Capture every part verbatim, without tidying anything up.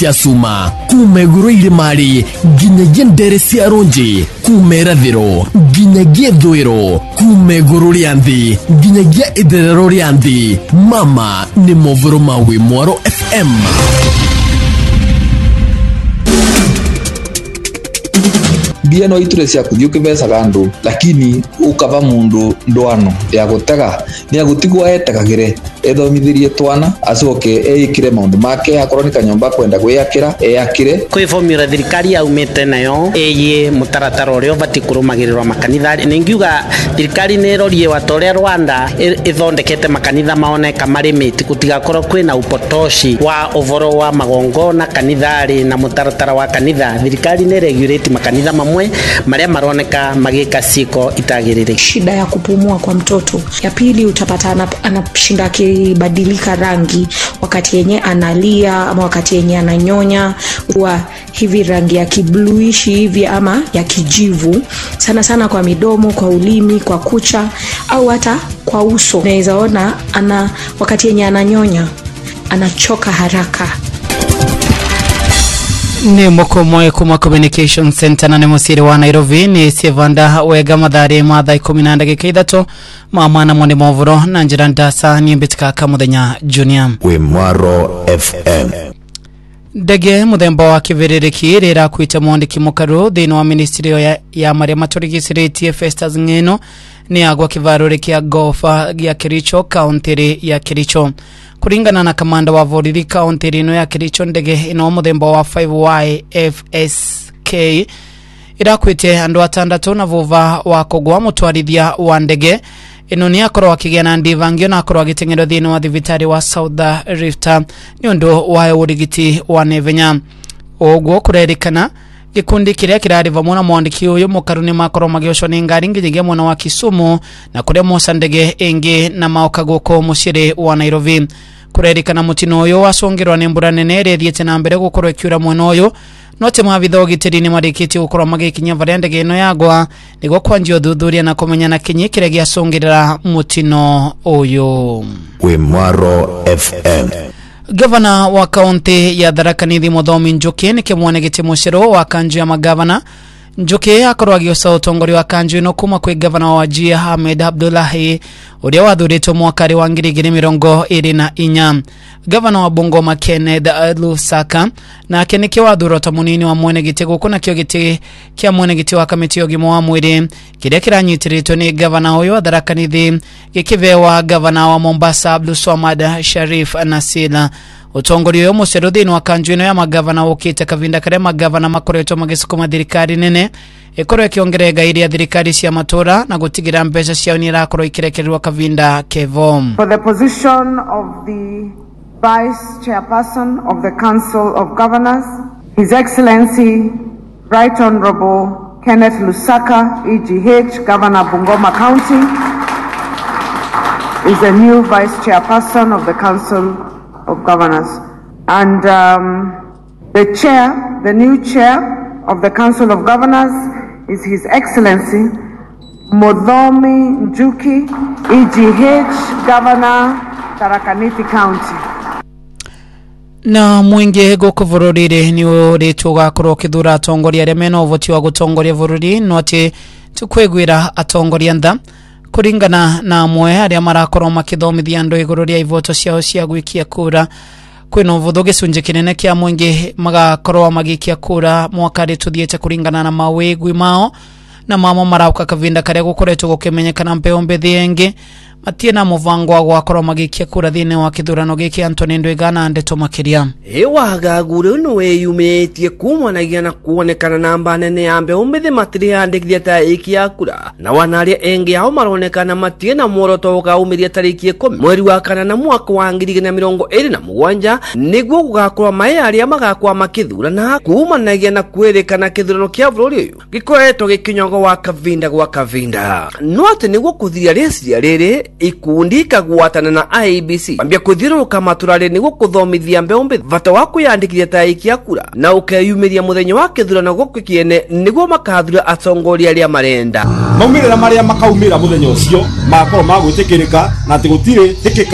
cia Suma kumeguru irimari nginyagia ndere cia Ronji kumerathiro nginyagia thwiro kumeguru ria nthi nginyagia itherero ria nthi. Mama ni movoro mawi Mwaro F M. Bia no iture cia kuthio kibesa gandu lakini ukaba mundu ndwano ya gutega ni agutigwa etegagire ethomithirie twana acoke eikire maundu make akorwo ni kanyomba kwenda gwiyakira eyakire kwi formula thirikari yaumite nayo eye mutaratara uria bati kurumagirirwa makanitha. Ningiuga thirikari ni rorie watoria Rwanda ithondekete makanitha maoneka marimiti gutigakorwo kwina upotoshi wa ovoro wa magongona kanithari na mutaratara wa kanitha. Thirikari ni regulate makanitha mamwe maria maroneka magika siko itagirire. Shida ya kupumua kwa mtoto. Ya pili utapata anashinda kibadilika rangi wakati yenye analia ama wakati yenye ananyonya, wa hivi rangi ya kibluishi hivi ama ya kijivu sana sana kwa midomo, kwa ulimi, kwa kucha au hata kwa uso. Unaweza ona ana wakati yenye ananyonya anachoka haraka. Ni moko moe kuma Communication Center na nemusiri wa Nairobi ni Sevanda wega madhari mathaa ikumi na ndagika ithatũ mama na mwone movoro na njira ndasa ni mbitika kamuthenya Junior we Mwaro F M. Ndege muthemba wa kiviririki rira kuita mwandiki mukaru thini wa ministry ya, ya maria maturigiciritie Festus Ng'eno ni agwa kivaruri kia gofa ya Kericho county ya Kericho. Kuringana na kamanda wa Voriri county ino ya Kericho, ndege ino muthemba wa five Y F S K irakwite andu atandatu na vuva wa kugwa mutwarithia wa ndege ino ni akorwo akigĩa na ndivangio na akorwo agitengerwo thĩinĩ wa thibitari wa South Rift ni undu wa urigiti wa nevenya. Ogwo kurerikana gikundi kiria kirariva mwana mwandiki uyu mukaru ni makorwo magĩocwo ni ngari nginyagia mwana wa Kisumu na kuria moca ndege ingi na maoka guko muciri wa Nairobi. Kurerikana mutino uyu wacungirwa ni mbura nene ĩrĩa ĩthiĩte na mbere gukorwo ikiura mwena uyu, no te mavitho gitiri ni marikĩtie gukorwo magikinya varia ndege ino yagwa niguo kwanjia uthuthuria na kumenyana kinyi kiria giacungirira mutino uyu. we Mwaro F M. Gavana wa kaunti ya Tharaka Nithi Muthomi Njuki ni kimwane giti muciro wa kanju ya magavana. Njuki akorwo agĩoca ũtongoria wa kanju ino kuma kwĩ gavana wa Wajir Ahmed Abdullahi uria wathuritwo mwakari wa ngiri igĩrĩ mĩrongo ĩrĩ na inya. Gavana wa Bungoma Kenneth Lusaka nake nĩ kĩwathurwo ta munini wa mwene gĩtĩ gũkũ nakĩo gĩtĩ kĩa mwene gĩtĩ wa kamĩtĩ ya ũgima wa mwĩrĩ kĩrĩa kĩranyitĩrĩtwo nĩ gavana ũyũ wa Tharaka Nithi gĩkĩvewa gavana wa Mombasa Abdulswamad Sharif Nasila. Utongoria uyu mucero thĩinĩ wa kanju ino ya magavana ũkĩte kavinda karĩa magavana makoretwo magĩcukuma thirikari nene ikorwo ĩkĩongerera iria thirikari cia matura na gũtigira mbeca ciao nĩ irakorwo ikirekererwo kavinda kevo. For the position of the Vice Chairperson of the Council of Governors, His Excellency Right Honorable Kenneth Lusaka, E G H, Governor Bungoma County, is the new Vice Chairperson of the Council of Governors. And um, the chair, the new chair of the Council of Governors is His Excellency Muthomi Njuki, E G H, Governor, Tharaka Nithi County. Na mwingi guku vururiri ni uritu gakorwo kithura atongoria aria mena uvoti wa gutongoria vururi no ati tukwigwira atongoria ntha kuringana na amwe aria marakorwo makithomithia andu iguru ria ivoto ciao cia gwikia kura. Kwina uvuthu gicunji kinene kia mwingi magakorwo magikia kura mwaka ri tuthiete kuringana na mawigwi mao na mamo marauka kavinda karia gukoretwo gukimenyekana mpeo mbethi engi matie na muvango wa gwakorwo magikia kura thini wa kithurano giki Anthony Ndwigana Ndeto makiria. Ewagagu riu no weyumitie kumanagia na kuonekana namba nene ya mbeu mbethi matiri yandikithia tariki ya kura na wanaria engi ao maronekana matie na muoroto wa umiria tariki ikumi mweri wa kana na mwaka wa ngiri igĩrĩ na mĩrongo ĩrĩ na mũgwanja niguo gugakorwo mai aria magakwa makithurana kumanagia na kwĩrĩkana kithurano kia bũrũri uyu gikoretwo gikinyogo wa kavinda gwa kavinda no ati niguo kuthia rĩciria rĩrĩ ikundi kagwatana na I B C ambia kuthiruka maturare niguo kuthomithia mbeombe vata wa kuyandikithia tariki ya kura na ukeyumiria muthenya wa kithurano gũkũ kiene niguo makathura atongoria aria marenda maumirira maria makaumira muthenya ucio makorwo magwitikirika na ati gutire tikika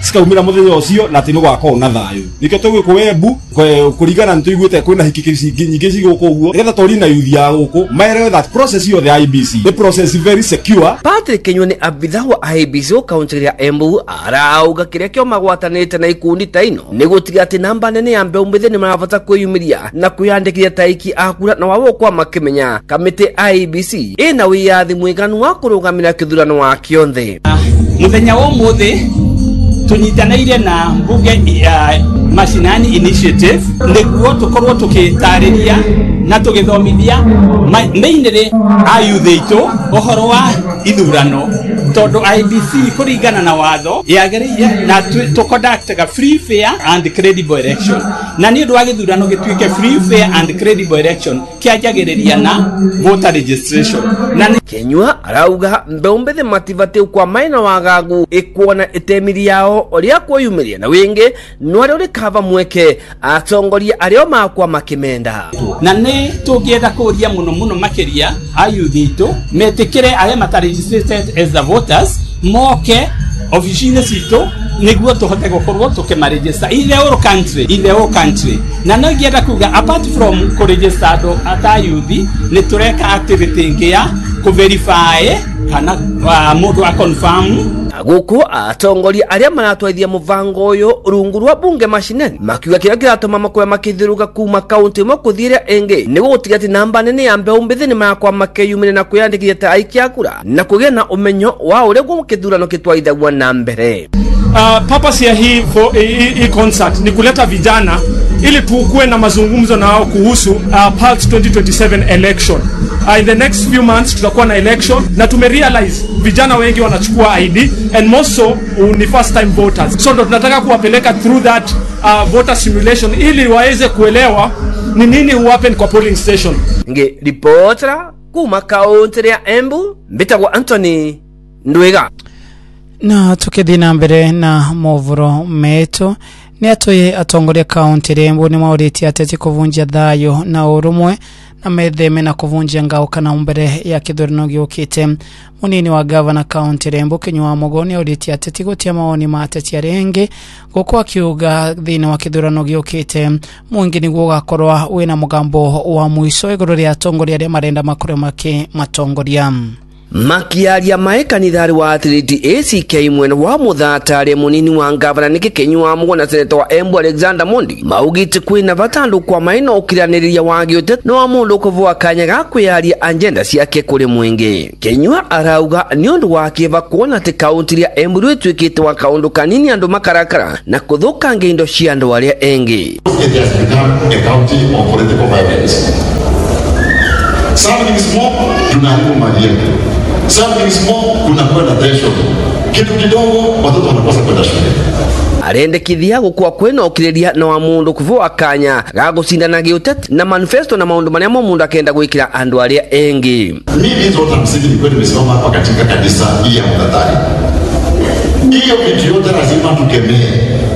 cikaumira muthenya ucio na tino gwako na thayu nikio tugwiko webu kurigana ntuiguite kwina hikiki nyingi ciguko uguo getha tori na yuthi ya guku maere that process yo the I B C the process is very secure. Patrick Kenyua ni abitha wa I B C kaunti ya Embu arauga kiria kio magwatanite na ikundi taino ni gutiga ati namba nene ya mbe umbe ni marabata kwiyumiria na kuyandikithia taiki akura na wabo kwa makimenya kamite I B C ina wiyathi mwiganu wa kurugamira kithurano wa kionthe. Muthenya wa muthi tunyitanaire na mbuge ya Mashinani Initiative niguo tukorwo tukitariria na tugithomithia mainire ayuthi itu ohoro wa ithurano tondu I B C kuringana na watho yagereire na to conduct a free fair and credible election na ni ndu wa githurano gituike free fair and credible election kiajagereria na voter registration. Na Kenyua arauga mbeumbe mativate kwa maina wagagu ikuona itemiri yao oria kwiyumiria na wingi nwari uri kava mweke atongoria ario makwa makimenda na ne tugienda kuria muno muno makiria ayuthi itu metikire aria mataregistered as the voters moke officine sito niguo tuhote gukorwo tukimaregister in the whole country in the whole country na no gienda kuga apart from kuregister atayuthi ni tureka activity ingi ya ku verify kana uh, mundu a confirm guku atongoria aria maratwaithia muvango uyu rungu rwa bunge Mashinani makiuga kiria kiratuma makoya makithiruka kuma kaunti mo kuthira engi ni gutiga ati namba nene ya mbeu mbithi ni makwa makeyumire na kuyandikithia ta aikia kura na kugia na umenyo wa uria gukithurano kitwaithagwa na mbere. Uh, purpose ya hii for hii concert ni kuleta vijana ili tukuwe na mazungumzo na wao kuhusu uh, Pulse twenty twenty-seven election. Uh, in the next few months tutakuwa na election na tumerealize vijana wengi wanachukua I D and most so ni first time voters. So ndo tunataka kuwapeleka through that uh, voter simulation ili waweze kuelewa ni nini huappen kwa polling station. Nge reportera kuma kaunti ya Embu mbitagwa Anthony Ndwiga. Na tukithi na mbere na movuro metu ni atoye atongoria kaunti Embu ni mauriti ateti kuvunjia thayo na urumwe na metheme na kuvunjia ngao kana mbere ya kithurano giukite. Munini wa governor kaunti Embu Kenyua Mogoni auriti ateti gutia maoni ma ateti arengi guko akiuga thina wa kithurano giukite mwingi niguo gakorwa wina mugambo wa mwiso iguru ria atongoria aria marenda makore make matongoria. Makiaria maekanithari wa atleti A C K mwena wa muthatari munini wa ngavana niki Kenyua Mogoni na senator wa Embu Alexander Mondi maugite kwina batandu kwa maina ukiraniria wagi utet no wa mundu kuvua kanya ga kwiaria agenda ciake kuri mwingi. Kenyua arauga ni undu wa kiva kuona ati kaunti ya Embu rwitwikite wa kaundu kanini andu makarakara na kuthukangia indo cia andu aria engi. It has become a county of political violence. Something small tunaharibu mali yetu. Something small kunakuwa na tension. Kitu kidogo watoto wanakosa kwenda shule. Arendekithia gukwa kwena ukiriria na wa mundu kuvua kanya ga gucindana giutet na manifesto na maundu maria mundu akenda gwikira andu aria engi. Mimi zote msingi ni kweli nimesimama hapa katika kanisa hii ya Mtatari. Hiyo vitu yote lazima tukemee.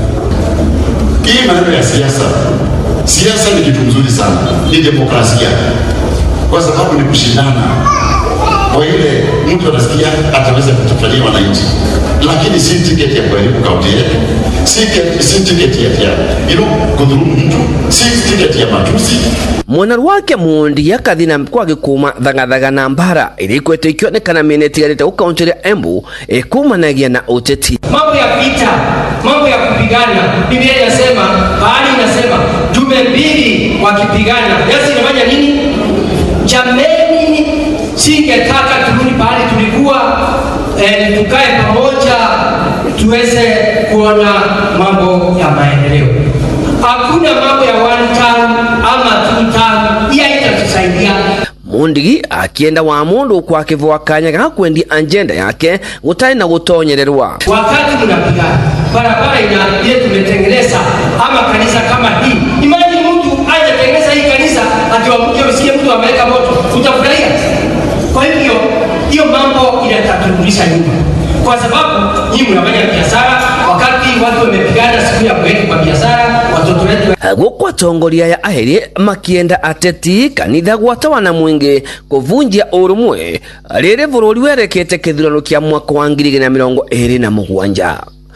Hii maneno ya siasa. Siasa ni kitu mzuri sana. Ni demokrasia. Kwa sababu ni kushindana. Kwa ile mtu anasikia ataweza kutufanyia wananchi. Lakini si tiketi ya kuharibu kaunti yetu. Si, si tiketi ya you know, kudhulumu mtu. Si tiketi ya matusi. Mwana wake Mondi ya kathina kwa gikuma thagathaga na mbara ilikwete ikionekana mieneti garite ukaunti ya Embu ikumanagia na uteti. Mambo ya vita, mambo ya kupigana, Biblia inasema, bahari inasema dume mbili wakipigana. Yesu inafanya nini? Jameni, singetaka turudi pale tulikuwa eh, tukae pamoja tuweze kuona mambo ya maendeleo. Hakuna mambo ya one time ama two time, hii haitatusaidia. Mondi akienda wa mundu kwa kivua kanya ga kwendi agenda yake gutai na gutonyererwa. Wakati mnapigana barabara ina ile tumetengeneza ama kanisa kama hii, imagine mtu aje hii kanisa atiwamke usikie mtu ameweka moto, utafurahia? Kwa hivyo hiyo mambo inataturudisha nyuma, kwa sababu nyinyi mnafanya biashara wakati watu wamepigana siku ya kwenda kwa biashara watoto wetu. Gukwa tongoria ya aheri makienda ateti kanitha gwatawa na mwingi kuvunjia urumwe riri bururi werekete kithurano kia mwaka wa ngiri igĩrĩ na mĩrongo ĩrĩ na mũgwanja.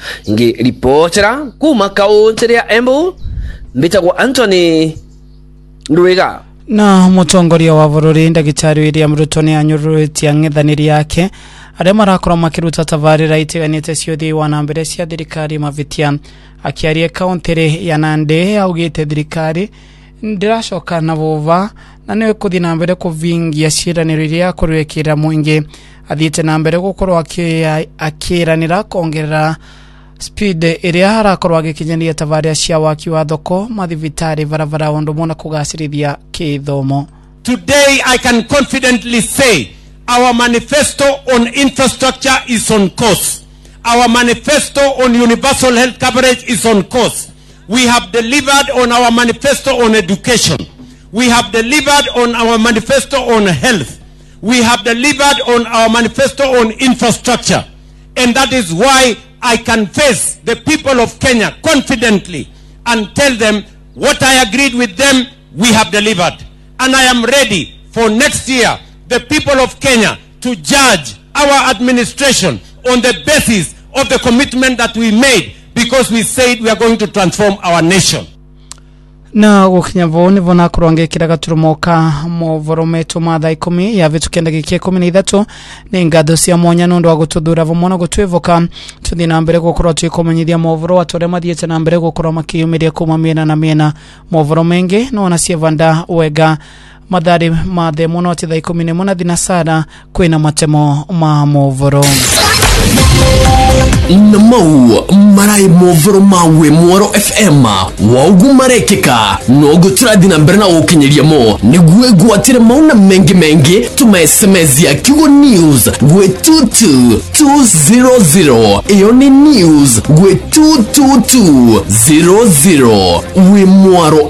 ngi reportera kuma kaunti ya Embu mbitagwo Anthony Ndwiga. Na mutongoria wa bururi ndagitari William Ruto ni anyuruti ang'ethaniri yake aria marakora makiruta tabarira itiganite ciothe wana mbere cia thirikari mavitia akiaria kaunti ya Nandi augite thirikari ndiracoka na bova na niwe kuthi na mbere kuvingia ciraniro iria kurwekira muingi athiite na mbere gukorwo akiranira kongerera speed iria harakorwo agikinyanira tabarira cia waki wa thoko mathivitari barabara ondu mona kugacirithia kithomo. Today I can confidently say our manifesto on infrastructure is on course. Our manifesto on universal health coverage is on course. We have delivered on our manifesto on education. We have delivered on our manifesto on health. We have delivered on our manifesto on infrastructure. And that is why I can face the people of Kenya confidently and tell them what I agreed with them, we have delivered. And I am ready for next year, the people of Kenya to judge our administration on the basis of the commitment that we made, because we said we are going to transform our nation. Na gukinya voni vona kuronge kiraga turumoka movoro metu matha ikumi ya vitu kenda gikie kumi na ithatu ni ngatho cia mwanya nundu wa gututhura vamona gutwivoka tuthi na mbere gukorwo twikumenyithia movoro atore mathiete na mbere gukorwo makiyumiria kuma miena na miena movoro mengi no na cievanda wega madhari mathe muno ti thaa ikumi na mona thinasara kwina matemo ma movoro Namau marai movoro mawe Mwaro F M waugu marekeka nogu turadina mberna ukinyiria mo niguwe guatire mauna mengi mengi tuma S M S ya Kigo News gwe two two two zero zero iyo ni news gwe two two two zero zero we Mwaro